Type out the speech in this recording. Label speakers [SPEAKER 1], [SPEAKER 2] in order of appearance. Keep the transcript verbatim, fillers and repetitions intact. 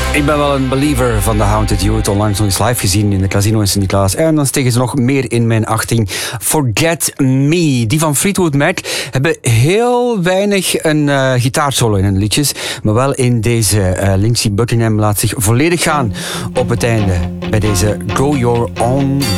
[SPEAKER 1] Ik ben wel een believer van de Haunted Youth. Onlangs nog eens live gezien in de Casino in Sint-Niklaas. En dan stegen ze nog meer in mijn achting. Forget Me. Die van Fleetwood Mac hebben heel weinig een uh, gitaarsolo in hun liedjes. Maar wel in deze uh, Lindsey Buckingham laat zich volledig gaan op het einde. Bij deze Go Your Own